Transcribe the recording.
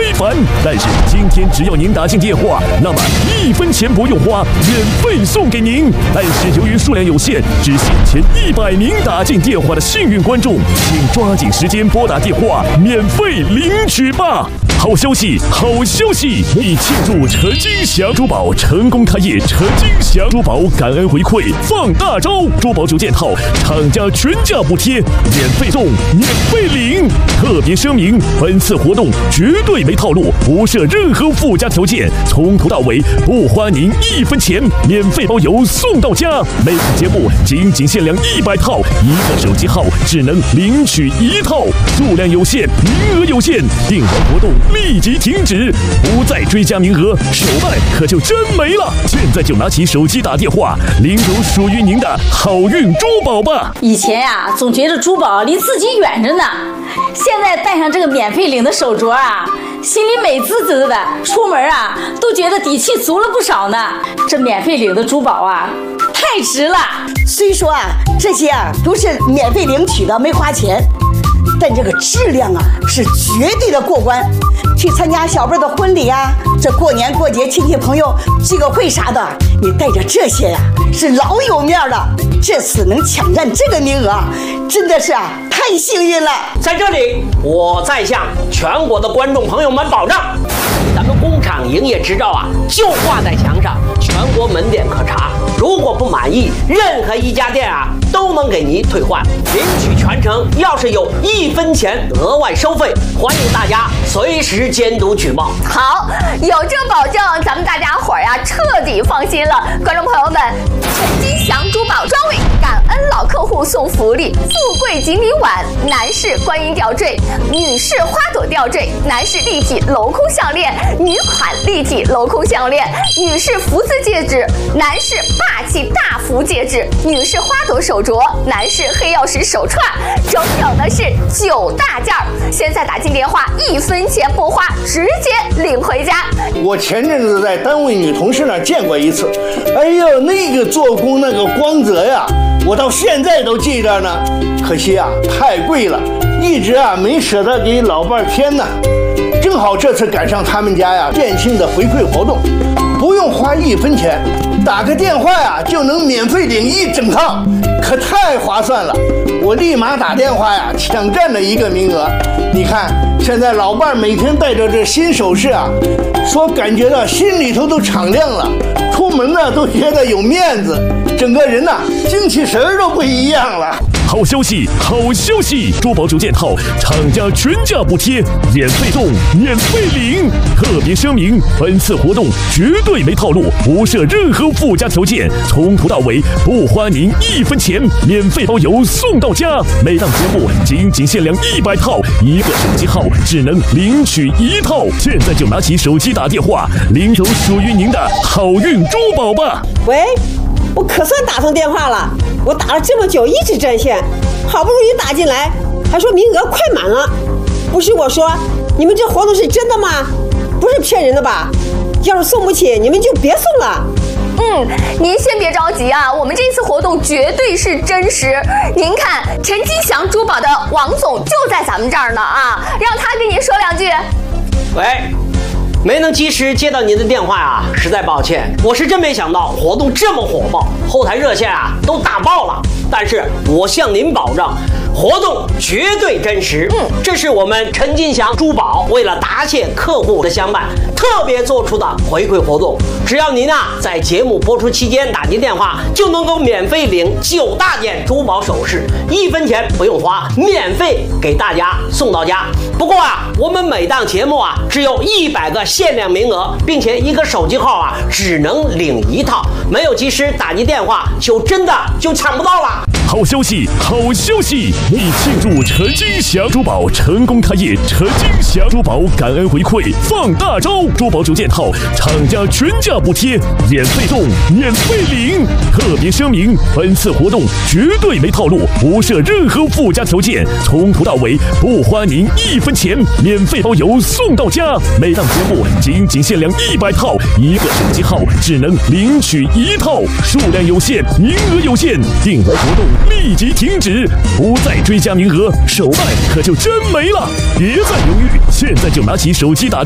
非凡。但是今天只要您打进电话，那么1分钱不用花，免费送给您。但是由于数量有限，只限前100名打进电话的幸运观众，请抓紧时间拨打电话，免费领取吧。好消息，好消息！为庆祝陈金祥珠宝成功开业，陈金祥珠宝感恩回馈放大招，珠宝9件套，厂家全价补贴，免费送，免费领。特别声明，本次活动绝对没套路，不设任何附加条件，从头到尾不花您1分钱，免费包邮送到家。每次节目仅限量100套，一个手机号只能领取1套，数量有限，名额有限，订完活动立即停止，不再追加名额，手办可就真没了。现在就拿起手机打电话，领走属于您的好运珠宝吧。 以前呀，总觉得珠宝离自己远着呢，现在戴上这个免费领的手镯啊，心里美滋滋的，出门啊都觉得底气足了不少呢。这免费领的珠宝啊，太值了。 虽说啊，这些啊都是免费领取的，没花钱，但这个质量啊是绝对的过关。去参加小辈的婚礼啊，这过年过节亲戚朋友聚个会啥的，你带着这些呀，是老有面了。这次能抢占这个名额，真的是啊太幸运了。 在这里，我再向全国的观众朋友们保证，咱们工厂营业执照啊就挂在墙上，全国门店可查。如果不满意，任何一家店啊都能给您退换，领取全程要是有1分钱额外收费，欢迎大家随时监督举报。 好，有这保证，咱们大家伙儿呀彻底放心了。观众朋友们，陈金祥珠宝专为感恩老客户送福利：富贵锦鲤碗、男士观音吊坠、女士花朵吊坠、男士立体镂空项链、女款立体镂空项链、女士福字戒指、男士霸气大福戒指、女士花朵手镯、男士黑曜石手串，整整的是9大件儿。现在打进电话，1分钱不花，直接领回家。 我前阵子在单位女同事那儿见过一次，哎呦，那个做工那个光泽呀，我到现在都记着呢。可惜啊，太贵了，一直啊没舍得给老伴添呢。正好这次赶上他们家呀店庆的回馈活动，不用花1分钱，打个电话呀就能免费领1整套，可太划算了。我立马打电话呀抢占了1个名额。你看现在老伴每天戴着这新首饰啊，说感觉到心里头都敞亮了，出门呢都觉得有面子，整个人呐精气神儿都不一样了。 好消息，好消息！珠宝9件套，厂家全价补贴，免费送，免费领。特别声明，本次活动绝对没套路，不设任何附加条件，从头到尾不花您1分钱，免费包邮送到家。每档节目仅限量100套，一个手机号只能领取1套。现在就拿起手机打电话，领走属于您的好运珠宝吧。 喂，我可算打通电话了，我打了这么久一直占线，好不容易打进来，还说名额快满了。不是我说，你们这活动是真的吗？不是骗人的吧？要是送不起，你们就别送了。 您先别着急啊，我们这次活动绝对是真实。您看，陈金祥珠宝的王总就在咱们这儿呢啊，让他跟您说2句。 喂，没能及时接到您的电话啊，实在抱歉。我是真没想到活动这么火爆，后台热线啊都打爆了。但是我向您保证，活动绝对真实。这是我们陈金祥珠宝为了答谢客户的相伴，特别做出的回馈活动。只要您在节目播出期间打进电话，就能够免费领9大件珠宝首饰，1分钱不用花，免费给大家送到家。不过我们每档节目只有100个限量名额，并且1个手机号只能领1套，没有及时打进电话，真的抢不到了。 好消息，好消息！为庆祝陈金祥珠宝成功开业，陈金祥珠宝感恩回馈放大招，珠宝9件套，厂家全价补贴，免费送，免费领。特别声明，本次活动绝对没套路，不设任何附加条件，从头到尾不花您1分钱，免费包邮送到家。每档节目仅限量100套，一个手机号只能领取1套，数量有限，名额有限，订完活动立即停止，不再追加名额，手办可就真没了。别再犹豫，现在就拿起手机打电话。